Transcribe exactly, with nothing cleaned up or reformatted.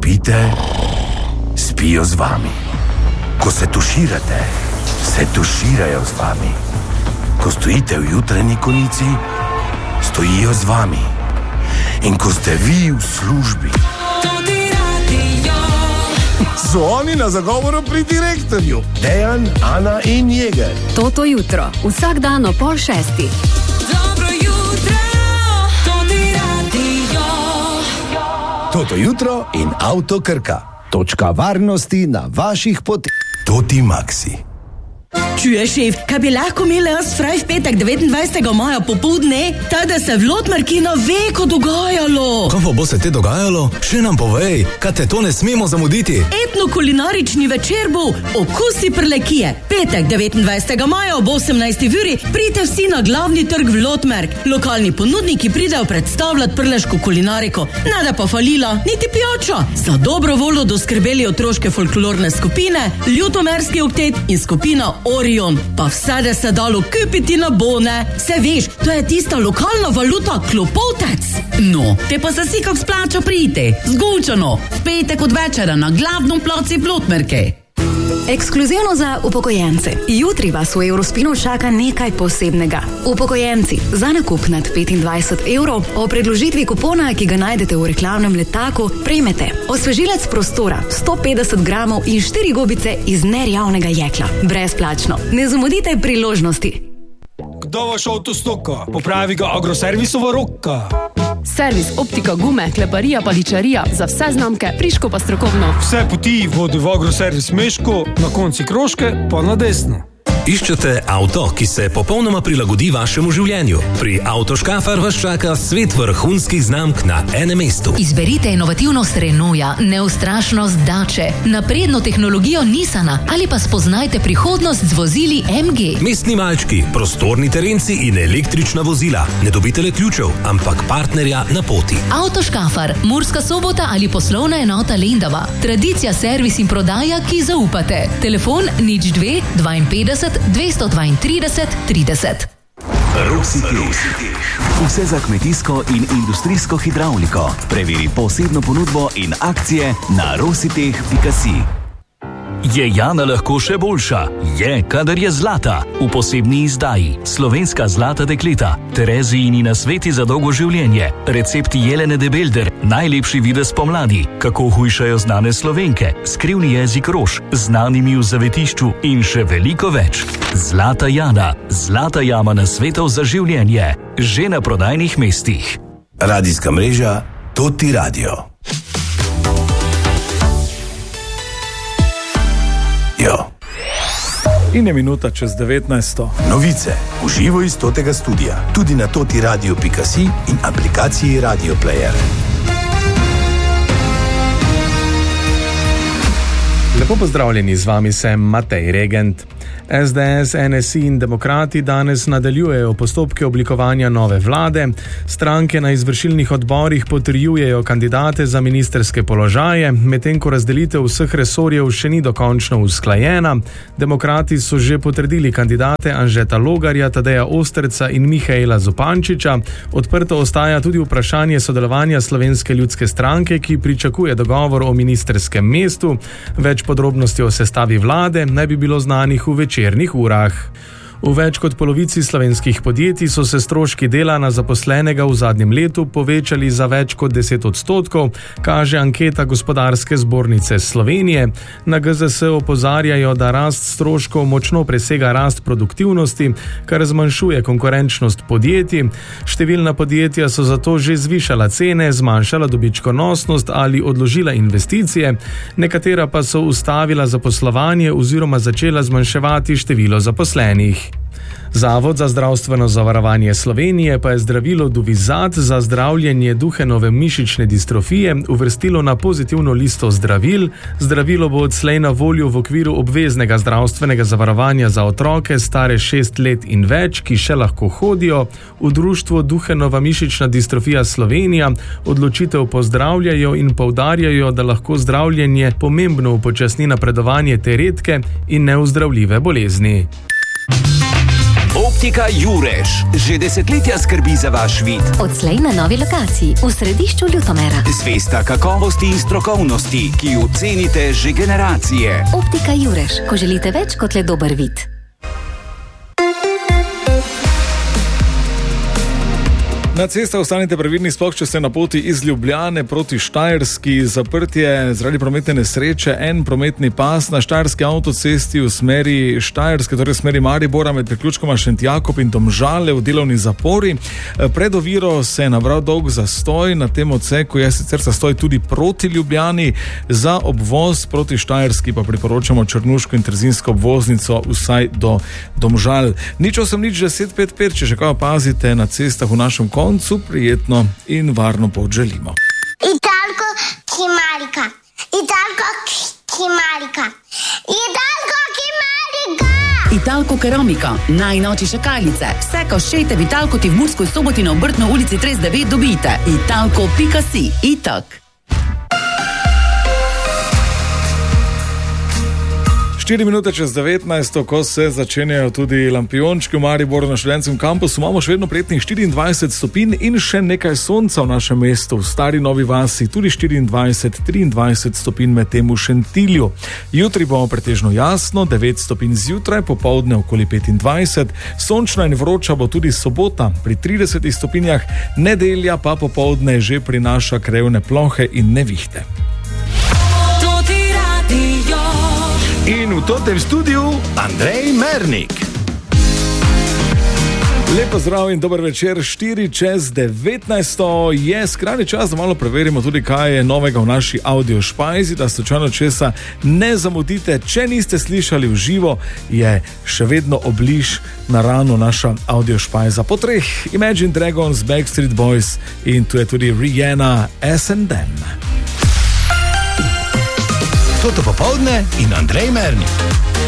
spite, spijo z vami. Ko se tuširate, se tuširajo z vami. Ko stojite v jutranji konici, stojijo z vami. In ko ste vi v službi, so oni na zagovoru pri direktorju. Dejan, Ana in Jeger. Toto jutro, vsak dan o pol šesti. Dobro jutro, Toti radio. Toto jutro in Avto Krka. Točka varnosti na vaših poteh. Toti Maxi. Čuje, šef, kaj bi lahko imeli jaz fraj v petek devetindvajsetega maja popoldne, ta da se v Lotmarkino ve, ko dogajalo. Kaj pa bo se te dogajalo? Še nam povej, kaj te to ne smemo zamuditi. Etno-kulinarični večer bo Okusi Prlekije. Petek devetindvajsetega maja ob osemnajsti uri pridite vsi na glavni trg v Lotmark. Lokalni ponudniki pridejo predstavljati prleško kulinariko. Nada pa falila, niti pijača. Za dobro voljo doskrbeli otroške folklorne skupine, Ljutomerski oktet in skupina Orion. Pa vse, da se dalo kupiti na bone. Se veš, to je tista lokalna valuta klopotec. No, te pa se si kak splača priti. Zgučano, v petek od večera na glavnom placi v Lotmerke. Ekskluzivno za upokojence. Jutri vas v Eurospinu čaka nekaj posebnega. Upokojenci, za nakup nad petindvajset evrov o predložitvi kupona, ki ga najdete v reklamnem letaku, prejmete osvežilec prostora sto petdeset gramov in štiri gobice iz nerjavnega jekla. Brezplačno. Ne zamudite priložnosti. Kdo vaš avto stoka? Popravi ga Agroservisova roka. Servis, optika, gume, kleparija, paličarija, za vse znamke, friško pa strokovno. Vse poti vodi v Agroservis Meško, na konci Kroške pa na desno. Iščete avto, ki se popolnoma prilagodi vašemu življenju. Pri Avtoškafar vas čaka svet vrhunskih znamk na enem mestu. Izberite inovativnost Renaulta, neustrašnost Dače, napredno tehnologijo Nissana ali pa spoznajte prihodnost z vozili M G. Mestni malčki, prostorni terenci in električna vozila. Ne dobite le ključev, ampak partnerja na poti. Avtoškafar, Murska Sobota ali poslovna enota Lendava. Tradicija, servis in prodaja, ki zaupate. Telefon nič dve dvainpetdeset dvesto dvaintrideset trideset. Roxitec. Vse za kmetijsko in industrijsko hidravliko. Preveri posebno ponudbo in akcije na roxitec pika si. Je Jana lahko še boljša? Je, kadar je zlata. V posebni izdaji Slovenska zlata dekleta, Terezijini nasveti za dolgo življenje, recepti Jelene de Belder, najlepši videz pomladi, kako hujšajo znane Slovenke, skrivni jezik rož, znanimi v zavetišču in še veliko več. Zlata Jana, zlata jama nasvetov za življenje, že na prodajnih mestih. Radijska mreža Toti radio. Jo. In je minuta čez devetnajsto. Novice v živo iz Totega studia, tudi na toti radio pika si in aplikaciji Radio Player. Lepo pozdravljeni, z vami sem Matej Regent. S D S, N S I in Demokrati danes nadaljujejo postopke oblikovanja nove vlade. Stranke na izvršilnih odborih potrjujejo kandidate za ministrske položaje, medtem ko razdelitev vseh resorjev še ni dokončno usklajena. Demokrati so že potrdili kandidate Anžeta Logarja, Tadeja Osterca in Mihaela Zupančiča. Odprto ostaja tudi vprašanje sodelovanja Slovenske ljudske stranke, ki pričakuje dogovor o ministrskem mestu. Več podrobnosti o sestavi vlade naj bi bilo znanih v večernih urah. V več kot polovici slovenskih podjetij so se stroški dela na zaposlenega v zadnjem letu povečali za več kot deset odstotkov, kaže anketa Gospodarske zbornice Slovenije. Na G Z S opozarjajo, da rast stroškov močno presega rast produktivnosti, kar zmanjšuje konkurenčnost podjetij. Številna podjetja so zato že zvišala cene, zmanjšala dobičkonosnost ali odložila investicije, nekatera pa so ustavila zaposlovanje oziroma začela zmanjševati število zaposlenih. Zavod za zdravstveno zavarovanje Slovenije pa je zdravilo Duvizat za zdravljenje duhenove mišične distrofije uvrstilo na pozitivno listo zdravil. Zdravilo bo odslej na voljo v okviru obveznega zdravstvenega zavarovanja za otroke stare šest let in več, ki še lahko hodijo. V društvu Duhenova mišična distrofija Slovenija odločitev pozdravljajo in poudarjajo, da lahko zdravljenje pomembno upočasni napredovanje te redke in neuzdravljive bolezni. Optika Jurež že desetletja skrbi za vaš vid. Odslej na novi lokaciji v središču Ljutomera. Zvesta kakovosti in strokovnosti, ki jo cenite že generacije. Optika Jurež, ko želite več kot le dober vid. Na cestah ostanite previdni, sploh če ste na poti iz Ljubljane proti Štajerski. Zaprtje zaradi prometne nesreče, en prometni pas na Štajerski avtocesti v smeri Štajerske, torej v smeri Maribora med priključkoma Šentjakob in Domžale v delovni zapori. Pred oviro se je nabral dolg zastoj, na tem odseku je sicer zastoj tudi proti Ljubljani, za obvoz proti Štajerski pa priporočamo Črnuško in Trzinsko obvoznico vsaj do Domžal. Nič osem nič deset pet pet, če še kaj opazite na cestah v našem koncu, prijetno in varno pot želimo. Italko Kimarika, Italko Kimarika, Italko Kimarika. Italko Keramika, najnovejše kaljice. Vse koščete v Italko ti v Murskoj Soboti na Obrtno ulici trideset devet dobite. Italko pika si. Itak. štiri minute čez devetnajsto, ko se začenjajo tudi lampiončki v Mariboru na študentskem kampusu, imamo še vedno prijetnih štiriindvajset stopinj in še nekaj sonca v našem mestu, v Stari Novi vasi, tudi štiriindvajset, triindvajset stopinj med tem v Šentilju. Jutri bomo pretežno jasno, devet stopinj zjutraj, popoldne okoli petindvajset, sončna in vroča bo tudi sobota pri tridesetih stopinjah, nedelja pa popoldne že prinaša krajevne plohe in nevihte. In v totem studiu Andrej Mernik. Lepo zdrav in dober večer, štiri čez devetnajsto je skrajni čas, da malo preverimo tudi, kaj je novega v naši audio špajzi, da slučajno česa ne zamudite. Če niste slišali v živo, je še vedno obliž na rano naša audio špajza. Po treh Imagine Dragons, Backstreet Boys in tu je tudi Rihanna, S and M. Toto popoldne in Andrej Mernik.